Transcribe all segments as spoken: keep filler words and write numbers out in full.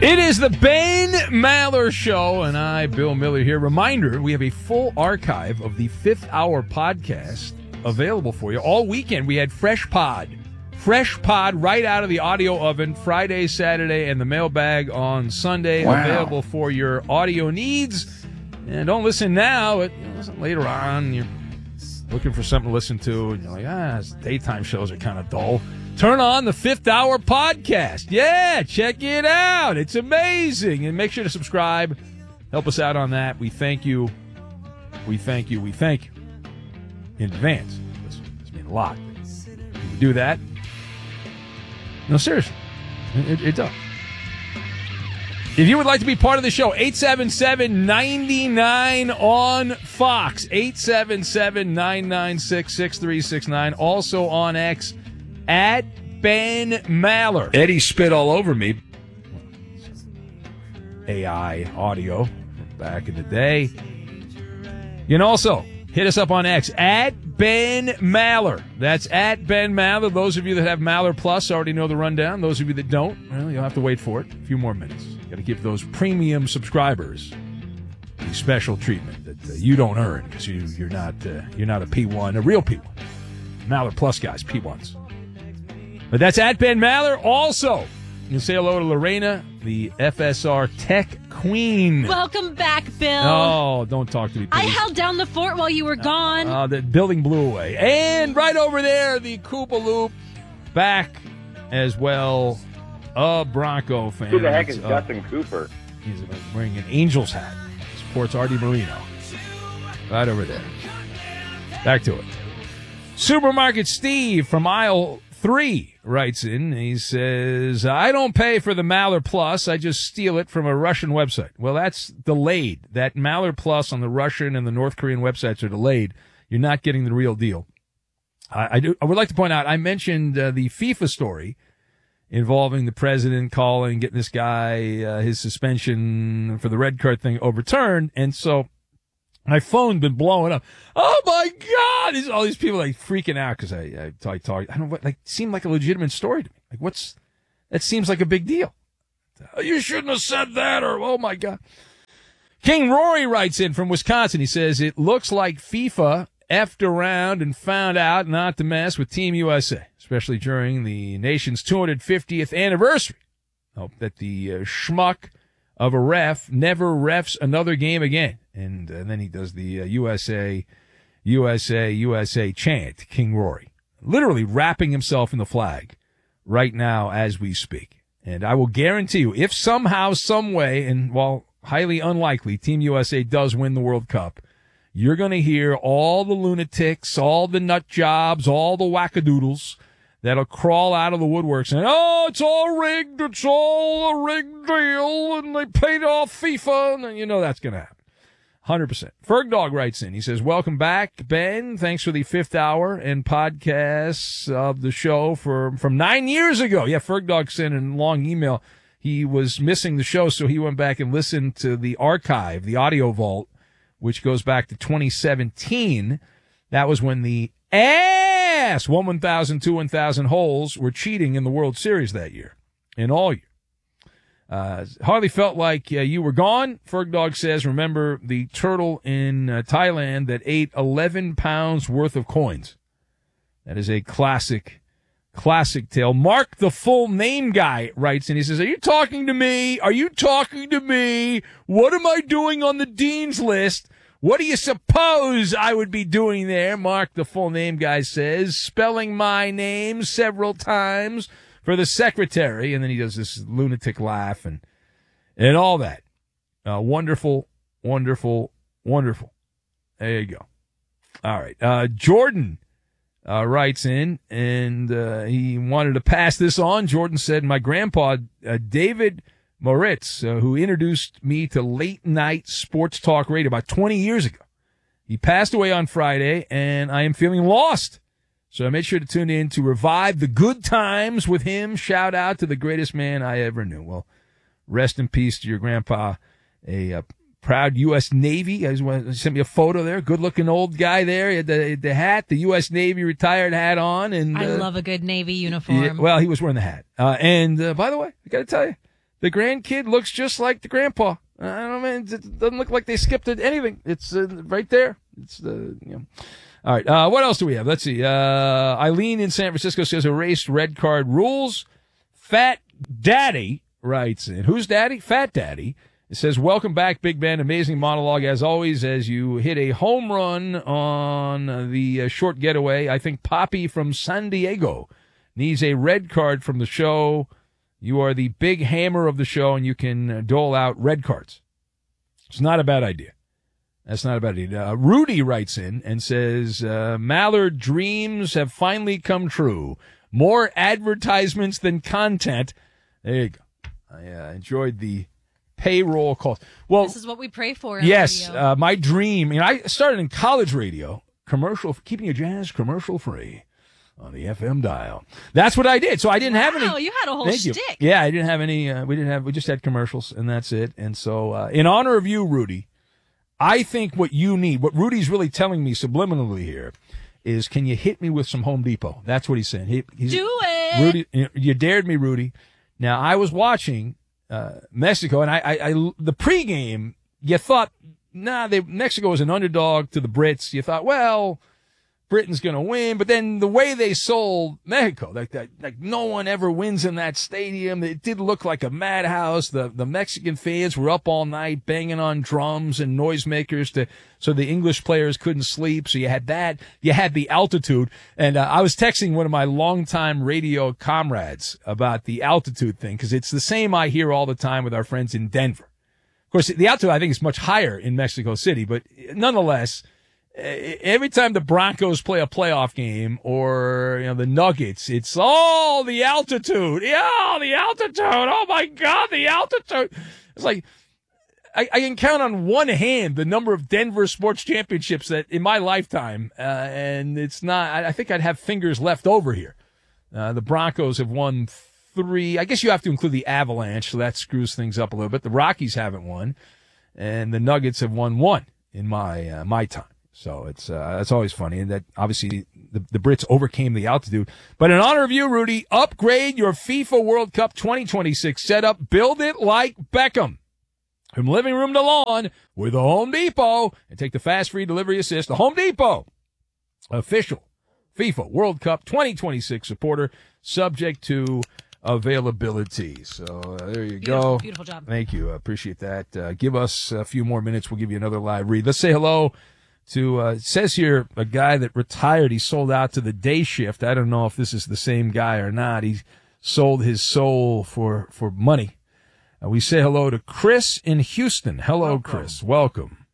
It is the Ben Maller Show, and I, Bill Miller, here. Reminder, we have a full archive of the Fifth Hour podcast available for you. All weekend, we had Fresh Pod. Fresh Pod right out of the audio oven, Friday, Saturday, and the mailbag on Sunday. Wow. Available for your audio needs. And don't listen now, but you know, listen later on. You're looking for something to listen to, and you're like, ah, daytime shows are kind of dull. Turn on the Fifth Hour podcast. Yeah, check it out. It's amazing. And make sure to subscribe. Help us out on that. We thank you. We thank you. We thank you in advance. This, this means a lot. If we do that. No, seriously. It, it does. If you would like to be part of the show, eight seven seven, nine nine on Fox. eight seven seven, nine nine six, six three six nine. Also on X. At Ben Maller. Eddie spit all over me. A I audio from back in the day. You can also hit us up on X at Ben Maller. That's at Ben Maller. Those of you that have Maller Plus already know the rundown. Those of you that don't, well, you'll have to wait for it. A few more minutes. Got to give those premium subscribers the special treatment that uh, you don't earn because you, you're not uh, you're not a P one, a real P one. Maller Plus guys, P ones. But that's at Ben Maller. Also, you can say hello to Lorena, the F S R Tech Queen. Welcome back, Bill. Oh, don't talk to me, please. I held down the fort while you were gone. Uh, uh, the building blew away. And right over there, the Koopa Loop back as well. A Bronco fan. Who the heck is uh, Justin Cooper? He's wearing an Angels hat. Supports Artie Moreno. Right over there. Back to it. Supermarket Steve from aisle three writes in. He says, I don't pay for the Maller Plus. I just steal it from a Russian website. Well, that's delayed. That Maller Plus on the Russian and the North Korean websites are delayed. You're not getting the real deal. I, I, do, I would like to point out, I mentioned uh, the FIFA story involving the president calling, getting this guy, uh, his suspension for the red card thing overturned. And so my phone been blowing up. Oh my God! These, all these people like freaking out because I, I, I talk. I don't know what, like, seemed like a legitimate story to me. Like, what's, that seems like a big deal. You shouldn't have said that, or, oh my God. King Rory writes in from Wisconsin. He says, it looks like FIFA effed around and found out not to mess with Team U S A, especially during the nation's two hundred fiftieth anniversary. Hope that the uh, schmuck of a ref never refs another game again. And, uh, then he does the uh, U S A, U S A, U S A chant, King Rory. Literally wrapping himself in the flag right now as we speak. And I will guarantee you, if somehow, some way, and while highly unlikely, Team U S A does win the World Cup, you're going to hear all the lunatics, all the nut jobs, all the wackadoodles that'll crawl out of the woodwork saying, oh, it's all rigged, it's all a rigged deal, and they paid off FIFA, and then you know that's going to happen. one hundred percent. Ferg Dog writes in. He says, welcome back, Ben. Thanks for the fifth hour and podcasts of the show for from nine years ago. Yeah, Ferg Dog sent a long email. He was missing the show, so he went back and listened to the archive, the audio vault, which goes back to twenty seventeen. That was when the ass one one thousand, two one thousand holes were cheating in the World Series that year, in all year. Uh, hardly felt like uh, you were gone. Ferg Dog says, remember the turtle in uh, Thailand that ate eleven pounds worth of coins. That is a classic, classic tale. Mark the full name guy writes, and he says, are you talking to me? Are you talking to me? What am I doing on the dean's list? What do you suppose I would be doing there? Mark the full name guy says, spelling my name several times for the secretary, and then he does this lunatic laugh and and all that. Uh, wonderful, wonderful, wonderful. There you go. All right. Uh, Jordan uh, writes in, and uh, he wanted to pass this on. Jordan said, my grandpa, uh, David Moritz, uh, who introduced me to late-night sports talk radio about twenty years ago. He passed away on Friday, and I am feeling lost. So I made sure to tune in to revive the good times with him. Shout out to the greatest man I ever knew. Well, rest in peace to your grandpa, a uh, proud U S Navy. He sent me a photo there. Good-looking old guy there. He had the, the hat, the U S Navy retired hat on. And I uh, love a good Navy uniform. Yeah, well, he was wearing the hat. Uh, and uh, by the way, I got to tell you, the grandkid looks just like the grandpa. I don't mean, it doesn't look like they skipped it, anything. It's uh, right there. It's, uh, you know. All right. Uh, what else do we have? Let's see. Uh, Eileen in San Francisco says erased red card rules. Fat Daddy writes in. Who's Daddy? Fat Daddy. It says, welcome back, Big Ben. Amazing monologue, as always, as you hit a home run on the uh, short getaway. I think Poppy from San Diego needs a red card from the show. You are the big hammer of the show, and you can uh, dole out red cards. It's not a bad idea. That's not a bad idea. Uh, Rudy writes in and says, uh, Mallard dreams have finally come true. More advertisements than content. There you go. I uh, enjoyed the payroll calls. Well, this is what we pray for. In yes, radio. uh, my dream. You know, I started in college radio, commercial, keeping your jazz commercial free on the F M dial. That's what I did. So I didn't have any. Wow, you had a whole Thank you. shtick. Yeah, I didn't have any. Uh, we didn't have. We just had commercials, and that's it. And so, uh, in honor of you, Rudy, I think what you need, what Rudy's really telling me subliminally here, is can you hit me with some Home Depot? That's what he's saying. He, he's, Do it, Rudy. You, you dared me, Rudy. Now I was watching. Uh, Mexico, and I, I, I, the pregame, you thought, nah, they, Mexico was an underdog to the Brits. You thought, well, Britain's going to win, but then the way they sold Mexico, like that, like no one ever wins in that stadium. It did look like a madhouse. The, the Mexican fans were up all night banging on drums and noisemakers to, so the English players couldn't sleep. So you had that, you had the altitude. And, uh, I was texting one of my longtime radio comrades about the altitude thing, cause it's the same I hear all the time with our friends in Denver. Of course, the altitude I think is much higher in Mexico City, but nonetheless, every time the Broncos play a playoff game or, you know, the Nuggets, it's all the altitude. Yeah, the altitude. Oh my God, the altitude. It's like, I, I can count on one hand the number of Denver sports championships that in my lifetime, uh, and it's not, I, I think I'd have fingers left over here. Uh, the Broncos have won three. I guess you have to include the Avalanche, so that screws things up a little bit. The Rockies haven't won, and the Nuggets have won one in my, uh, my time. So it's uh, it's always funny, and that obviously the, the Brits overcame the altitude. But in honor of you, Rudy, upgrade your FIFA World Cup twenty twenty-six setup. Build it like Beckham. From living room to lawn with the Home Depot, and take the fast free delivery assist. The Home Depot, official FIFA World Cup twenty twenty-six supporter, subject to availability. So uh, there you beautiful, go. Beautiful job. Thank you. I appreciate that. Uh, give us a few more minutes. We'll give you another live read. Let's say hello to, uh, it says here, a guy that retired. He sold out to the day shift. I don't know if this is the same guy or not. He sold his soul for, for money. Uh, we say hello to Chris in Houston. Hello, Welcome. Chris. Welcome.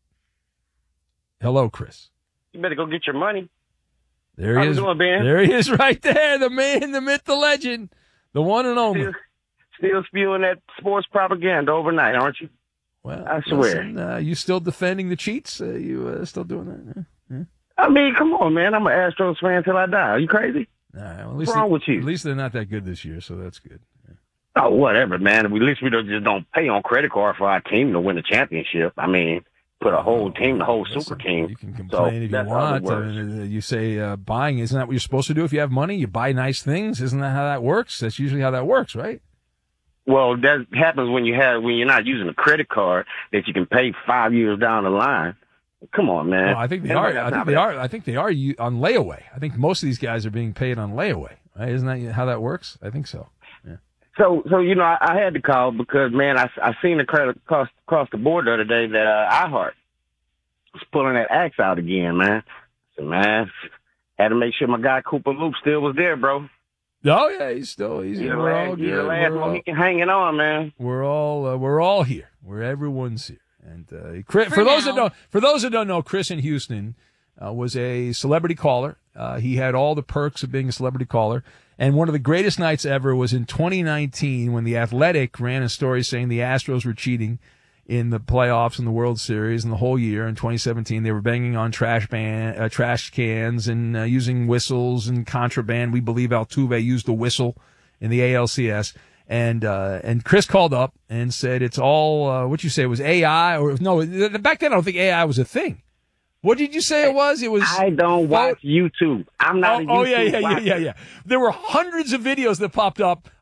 Hello, Chris. You better go get your money. There How he you is. doing, Ben? There he is right there. The man, the myth, the legend, the one and only. Still, still spewing that sports propaganda overnight, aren't you? Well, I swear. Listen, uh, you still defending the cheats? Uh, you uh, still doing that? Yeah. Yeah. I mean, come on, man. I'm an Astros fan till I die. Are you crazy? All right, well, at least What's wrong they, with you? At least they're not that good this year, so that's good. Yeah. Oh, whatever, man. At least we don't, just don't pay on credit card for our team to win the championship. I mean, put a whole team, the whole Listen, super team. You can complain so if you that's how it want. I works. mean, uh, you say uh, buying, isn't that what you're supposed to do if you have money? You buy nice things. Isn't that how that works? That's usually how that works, right? Well, that happens when you have when you're not using a credit card that you can pay five years down the line. Come on, man. Well, I think they are. I think they are. I think they are on layaway. I think most of these guys are being paid on layaway. Right? Isn't that how that works? I think so. Yeah. So, so you know, I, I had to call because, man, I, I seen the credit across, across the board the other day that uh, iHeart was pulling that axe out again, man. So, man, had to make sure my guy Cooper Loop still was there, bro. Oh yeah, he's still he's You're we're the all last, good. you're the last We're one all, he can hanging on, man. we're all uh, we're all here. We're everyone's here. And uh, Chris, for, For those now. that don't for those that don't know, Chris in Houston uh, was a celebrity caller. Uh, he had all the perks of being a celebrity caller. And one of the greatest nights ever was in twenty nineteen when The Athletic ran a story saying the Astros were cheating in the playoffs and the World Series, and the whole year in twenty seventeen they were banging on trash ban, uh, trash cans and uh, using whistles and contraband. We believe Altuve used a whistle in the A L C S. And uh, and Chris called up and said it's all uh, what you say it was A I or no back then I don't think A I was a thing. What did you say it was? It was. I don't watch YouTube. I'm not oh, a YouTube oh yeah, yeah, yeah, watcher. yeah, yeah. There were hundreds of videos that popped up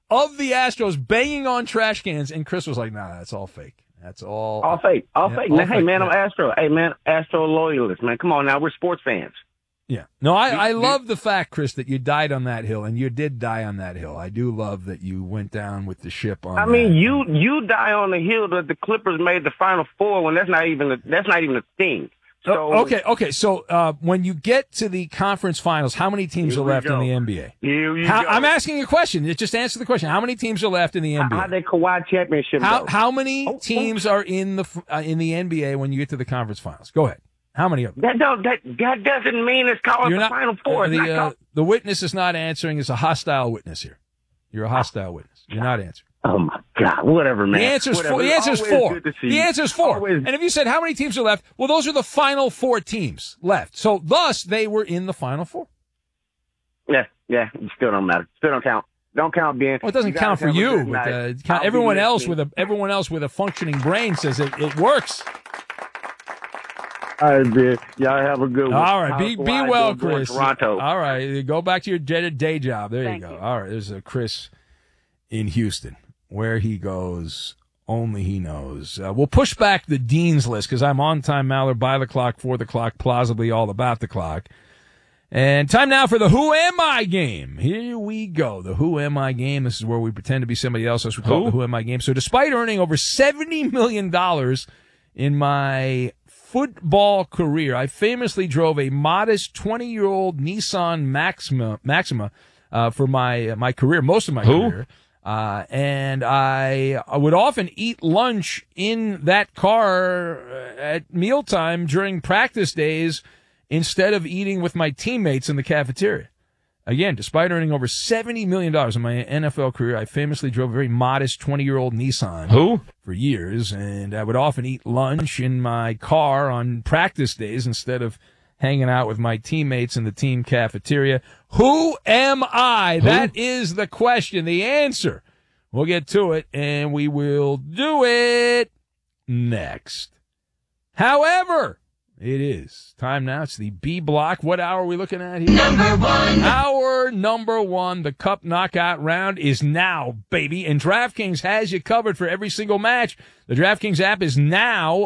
of the Astros banging on trash cans, and Chris was like, nah, that's all fake. That's all. All fake. All yeah, fake. all Now, hey, fake, man, yeah. I'm Astro. Hey, man, Astro loyalist, man. Come on now. We're sports fans. Yeah. No, I, I love the fact, Chris, that you died on that hill, and you did die on that hill. I do love that you went down with the ship on I that. mean, you you die on the hill that the Clippers made the Final Four when that's not even a, that's not even a thing. So Oh, okay, okay. So uh, when you get to the conference finals, how many teams Here are we left in go. the N B A? Here you How, go. I'm asking a question. Just answer the question. How many teams are left in the N B A? How did Kawhi championship How go? how many Oh, teams are in the uh, in the N B A when you get to the conference finals? Go ahead. How many of them? That don't that that doesn't mean it's called You're the not Final Four. uh, It's not the uh, called- the witness is not answering. It's a hostile witness here. You're a hostile witness. You're not answering. Oh my God! Whatever, man. The answer's Whatever. four. The It's answer's always four. good to see The you. answer's four. Always- And if you said how many teams are left, well, those are the final four teams left. So thus they were in the final four. Yeah, yeah. It still don't matter. Still don't count. Don't count, Ben. Well, it doesn't You count guys for have a you. good But, night. uh, it count, I'll be everyone else listening. with a everyone else with a functioning brain says it, it works. All right, Ben. Y'all have a good one. All right, be How's be Kawhi well, doing in Chris. Toronto. All right, go back to your day, day job. There Thank you go. you. All right, there's a Chris in Houston. Where he goes, only he knows. Uh, we'll push back the Dean's list because I'm on time, Mallard, by the clock, for the clock, plausibly all about the clock. And time now for the Who Am I game. Here we go. The Who Am I game. This is where we pretend to be somebody else. As we call it the Who Am I game. So despite earning over seventy million dollars in my football career, I famously drove a modest twenty-year-old Nissan Maxima, Maxima uh, for my my career, most of my Who? career. Uh, and I, I would often eat lunch in that car at mealtime during practice days instead of eating with my teammates in the cafeteria. Again, despite earning over seventy million dollars in my N F L career, I famously drove a very modest twenty-year-old Nissan Who? for years, and I would often eat lunch in my car on practice days instead of hanging out with my teammates in the team cafeteria. Who am I? Who? That is the question. The answer. We'll get to it, and we will do it next. However, it is time now. It's the B block. What hour are we looking at here? Number one. Hour number one. The Cup Knockout round is now, baby. And DraftKings has you covered for every single match. The DraftKings app is now